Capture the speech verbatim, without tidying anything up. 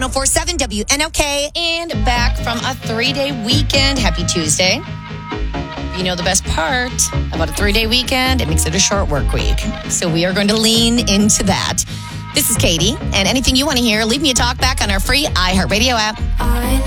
oh four point seven W N O K. And back from a three-day weekend. Happy Tuesday. You know the best part about a three-day weekend? It makes it a short work week. So we are going to lean into that. This is Katie, and anything you want to hear, leave me a talk back on our free iHeartRadio app. I